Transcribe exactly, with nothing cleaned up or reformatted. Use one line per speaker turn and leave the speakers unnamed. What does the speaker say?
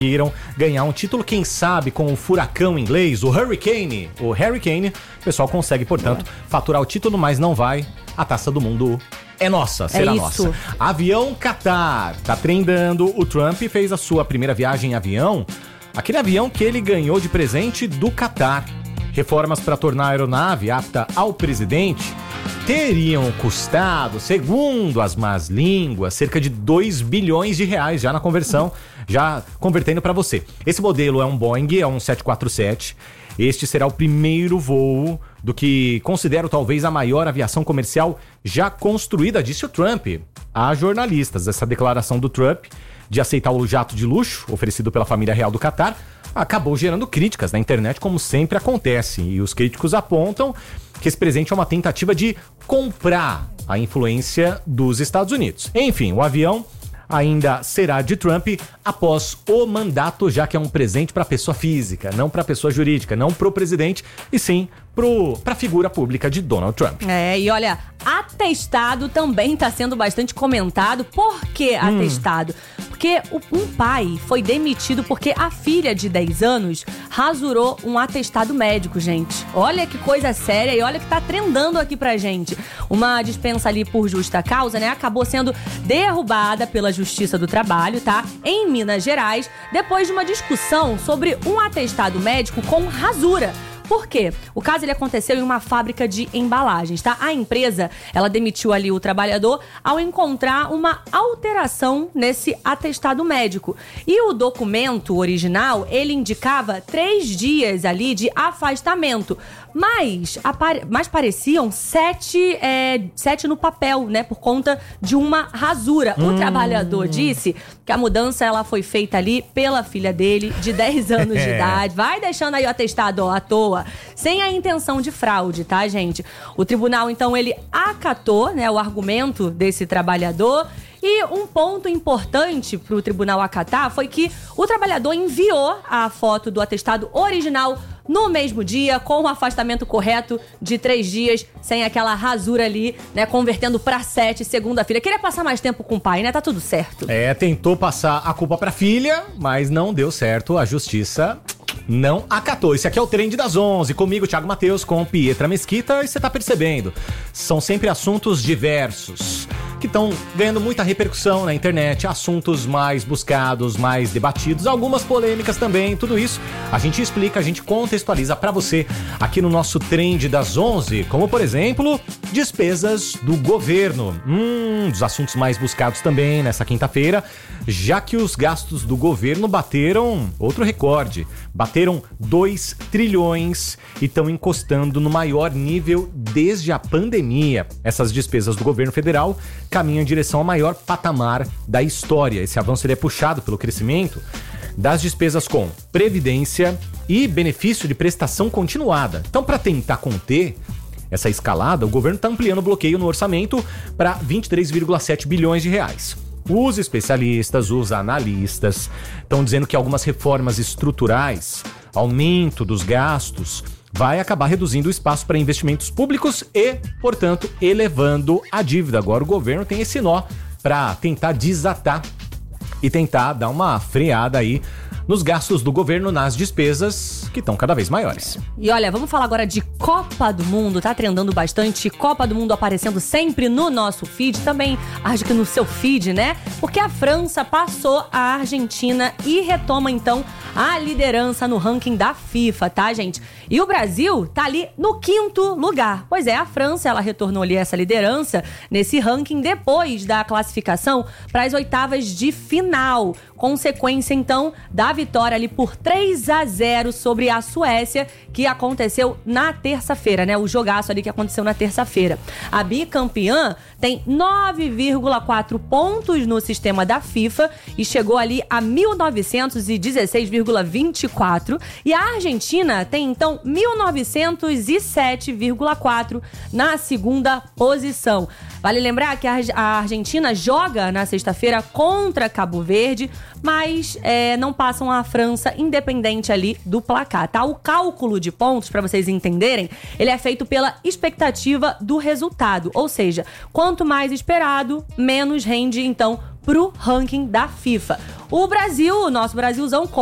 conseguiram ganhar um título, quem sabe, com o furacão inglês, o Hurricane. O Hurricane, o pessoal consegue, portanto, faturar o título, mas não vai. A Taça do Mundo é nossa, será
é
nossa. Avião Qatar, tá trendando. O Trump fez a sua primeira viagem em avião, aquele avião que ele ganhou de presente do Qatar. Reformas para tornar a aeronave apta ao presidente teriam custado, segundo as más línguas, cerca de dois bilhões de reais já na conversão, já convertendo para você. Esse modelo é um Boeing, é um sete quatro sete. Este será o primeiro voo do que considero talvez a maior aviação comercial já construída, disse o Trump a jornalistas. Essa declaração do Trump de aceitar o jato de luxo oferecido pela família real do Qatar acabou gerando críticas na internet, como sempre acontece. E os críticos apontam que esse presente é uma tentativa de comprar a influência dos Estados Unidos. Enfim, o avião ainda será de Trump após o mandato, já que é um presente para pessoa física, não para pessoa jurídica, não para o presidente, e sim para a figura pública de Donald Trump.
É, e olha, atestado também está sendo bastante comentado. Por que atestado? Hum. Porque um pai foi demitido porque a filha de dez anos rasurou um atestado médico, gente. Olha que coisa séria e olha que tá trendando aqui pra gente. Uma dispensa ali por justa causa, né, acabou sendo derrubada pela Justiça do Trabalho, tá? Em Minas Gerais, depois de uma discussão sobre um atestado médico com rasura. Por quê? O caso ele aconteceu em uma fábrica de embalagens, tá? A empresa, ela demitiu ali o trabalhador ao encontrar uma alteração nesse atestado médico. E o documento original, ele indicava três dias ali de afastamento. Mas, apare... mas pareciam sete, é, sete no papel, né? Por conta de uma rasura. Hum. O trabalhador disse que a mudança ela foi feita ali pela filha dele, de dez anos de idade. Vai deixando aí o atestado ó, à toa, sem a intenção de fraude, tá, gente? O tribunal, então, ele acatou, né, o argumento desse trabalhador. E um ponto importante para o tribunal acatar foi que o trabalhador enviou a foto do atestado original no mesmo dia, com o afastamento correto de três dias, sem aquela rasura ali, né, convertendo para sete, segundo a filha. Queria passar mais tempo com o pai, né? Tá tudo certo.
É, tentou passar a culpa pra filha, mas não deu certo. A justiça não acatou. Esse aqui é o Trend das onze, comigo, Thiago Matheus, com Pietra Mesquita, e você tá percebendo, são sempre assuntos diversos, que estão ganhando muita repercussão na internet, assuntos mais buscados, mais debatidos, algumas polêmicas também, tudo isso a gente explica, a gente contextualiza pra você aqui no nosso Trend das onze, como por exemplo, despesas do governo, hum, dos assuntos mais buscados também nessa quinta-feira, já que os gastos do governo bateram outro recorde, bateram dois trilhões e estão encostando no maior nível desde a pandemia. Essas despesas do governo federal caminham em direção ao maior patamar da história. Esse avanço ele é puxado pelo crescimento das despesas com previdência e benefício de prestação continuada. Então, para tentar conter essa escalada, o governo está ampliando o bloqueio no orçamento para vinte e três vírgula sete bilhões de reais. Os especialistas, os analistas estão dizendo que algumas reformas estruturais, aumento dos gastos, vai acabar reduzindo o espaço para investimentos públicos e, portanto, elevando a dívida. Agora o governo tem esse nó para tentar desatar e tentar dar uma freada aí nos gastos do governo, nas despesas que estão cada vez maiores.
E olha, vamos falar agora de Copa do Mundo, tá trendando bastante, Copa do Mundo aparecendo sempre no nosso feed, também acho que no seu feed, né? Porque a França passou a Argentina e retoma então a liderança no ranking da FIFA, tá, gente? E o Brasil tá ali no quinto lugar. Pois é, a França, ela retornou ali essa liderança nesse ranking depois da classificação para as oitavas de final. Consequência, então, da vitória ali por três a zero sobre a Suécia, que aconteceu na terça-feira, né? O jogaço ali que aconteceu na terça-feira. A bicampeã tem nove vírgula quatro pontos no sistema da FIFA e chegou ali a mil novecentos e dezesseis vírgula vinte e quatro. E a Argentina tem, então, mil novecentos e sete vírgula quatro na segunda posição. Vale lembrar que a Argentina joga na sexta-feira contra Cabo Verde, mas é, não passam a França independente ali do placar, tá? O cálculo de pontos, para vocês entenderem, ele é feito pela expectativa do resultado, ou seja, quanto mais esperado, menos rende, então, pro ranking da FIFA. O Brasil, o nosso Brasilzão,